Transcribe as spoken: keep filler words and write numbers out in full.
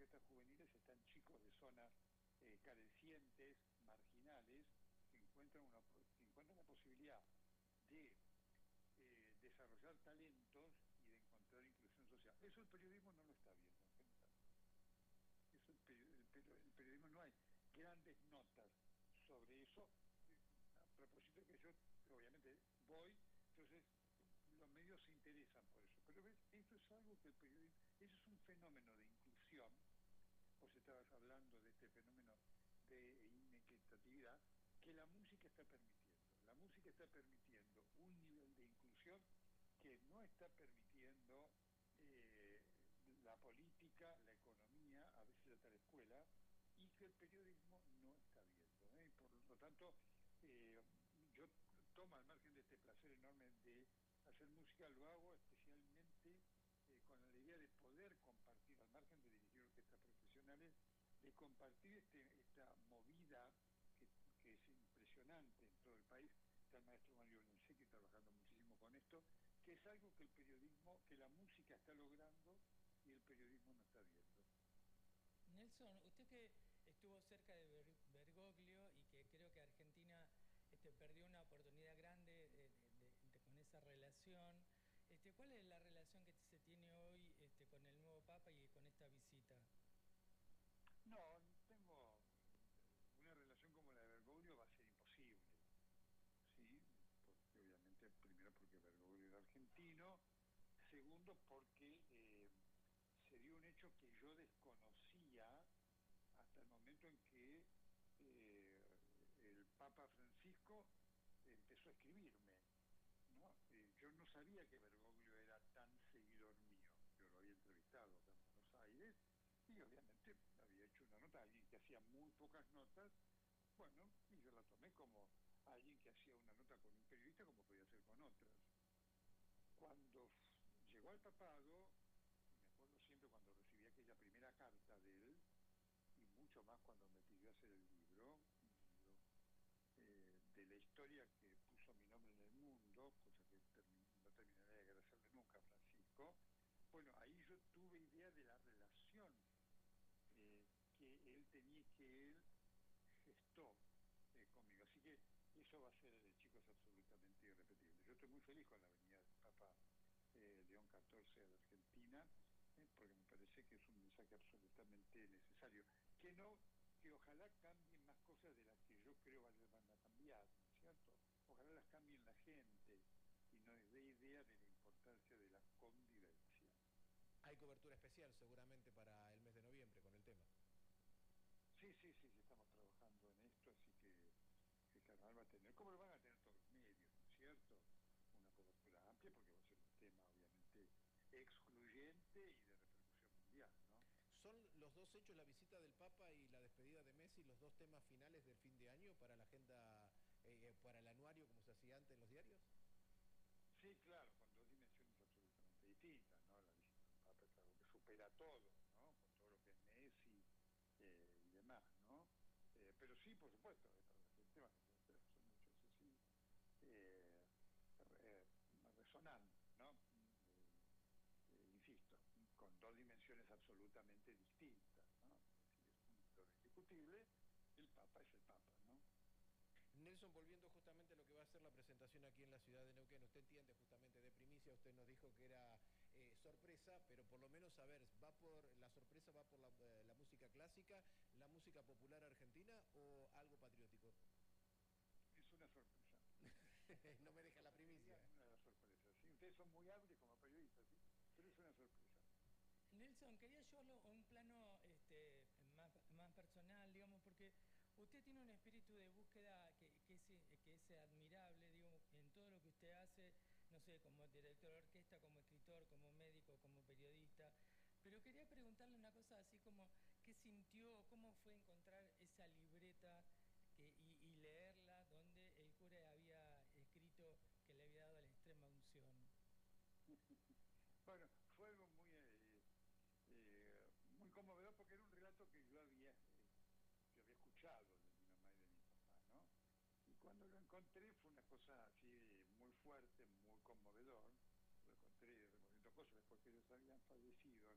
orquestas juveniles están chicos de zonas eh, carecientes, marginales, que encuentran una, que encuentran la posibilidad de eh, desarrollar talentos y de encontrar inclusión social. Eso el periodismo no lo está viendo en general. Eso el, el, el periodismo no hay grandes notas sobre eso. A propósito que yo obviamente voy, entonces los medios se interesan por eso. Pero ves, esto es algo que el periodismo, eso es un fenómeno de inclusión. Vos estabas hablando de este fenómeno de inequitatividad que la música está permitiendo. La música está permitiendo un nivel de inclusión que no está permitiendo eh, la política, la economía, a veces hasta la escuela, y que el periodismo no está viendo. ¿eh? Por lo tanto, eh, yo tomo al margen de este placer enorme de hacer música, lo hago especialmente eh, con la idea de poder compartir, al margen de dirigir orquestas profesionales, de compartir este, esta movida que, que es impresionante en todo el país. Está el maestro Mario Lorenzetti trabajando muchísimo con esto, que es algo que el periodismo, que la música está logrando y el periodismo no está viendo. Nelson, usted que estuvo cerca de Ber Bergoglio y que creo que Argentina este, perdió una oportunidad grande de, de, de, de, con esa relación, este, ¿cuál es la relación que se tiene hoy este, con el nuevo Papa y con esta visita? No, tengo una relación como la de Bergoglio, va a ser imposible, ¿sí? Porque obviamente, primero porque Bergoglio era argentino, segundo porque eh, se dio un hecho que yo desconocía hasta el momento en que eh, el Papa Francisco empezó a escribirme, ¿no? Eh, yo no sabía que Bergoglio era tan seguidor mío. Yo lo había entrevistado acá en Buenos Aires y obviamente había hecho una nota, alguien que hacía muy pocas notas, bueno, y yo la tomé como alguien que hacía una nota con un periodista como podía hacer con otras. Cuando llegó al papado, me acuerdo siempre cuando recibí aquella primera carta de él, y mucho más cuando me pidió hacer el libro, un libro eh, de la historia que puso mi nombre en el mundo, cosa que termin no terminaré de agradecerle nunca a Francisco. Bueno, ahí yo tuve idea de la relación eh, que él tenía, que él gestó eh, conmigo. Así que eso va a ser, eh, chicos, absolutamente irrepetible. Yo estoy muy feliz con la venida del Papa eh, León catorce a la Argentina, eh, porque me parece que es un mensaje absolutamente necesario. Que no, que ojalá cambien más cosas de las que yo creo van a cambiar, ¿no es cierto? Ojalá las cambien la gente y nos dé idea de la importancia de la convivencia. Hay cobertura especial seguramente para el mes de noviembre con el tema. Sí, sí, sí, sí, estamos trabajando en esto, así que el carnaval va a tener, como lo van a tener todos los medios, ¿no es cierto? Una cobertura amplia porque va a ser un tema obviamente excluyente y de repercusión mundial, ¿no? ¿Son los dos hechos, la visita del Papa y la despedida de Messi, los dos temas finales del fin de año para la agenda, eh, para el anuario como se hacía antes en los diarios? Sí, claro, con dos dimensiones absolutamente distintas, ¿no? La visita del Papa es algo que supera todo, ¿no? Con todo lo que es Messi eh, y demás, ¿no? Eh, pero sí, por supuesto, eh, para la gente van a tener, son hechos así eh, re, resonantes, ¿no? Eh, eh, insisto, con dos dimensiones absolutamente distintas, ¿no? Es decir, es lo indiscutible, el Papa es el Papa, ¿no? Nelson, volviendo justamente a lo que va a ser la presentación aquí en la ciudad de Neuquén, usted entiende justamente de primicia, usted nos dijo que era eh, sorpresa, pero por lo menos a ver, ¿va por la sorpresa va por la, eh, la música clásica, la música popular argentina o algo patriótico? Es una sorpresa. No me deja la primicia. ¿eh? Una de las sorpresas, ¿sí? Ustedes son muy hábiles como periodistas, ¿sí? Pero es una sorpresa. Nelson, quería yo un plano este, más, más personal, digamos, porque usted tiene un espíritu de búsqueda que, que, es, que es admirable, digo, en todo lo que usted hace, no sé, como director de orquesta, como escritor, como médico, como periodista. Pero quería preguntarle una cosa así como, ¿qué sintió, cómo fue encontrar esa libreta que, y, y leerla donde el cura había escrito que le había dado la extrema unción? Bueno, fue algo muy, eh, eh, muy conmovedor porque era un relato que yo había, eh, yo había escuchado de mi mamá y de mi papá, ¿no? Y cuando lo encontré fue una cosa así muy fuerte, muy conmovedor. Lo encontré removiendo cosas después que ellos habían fallecido.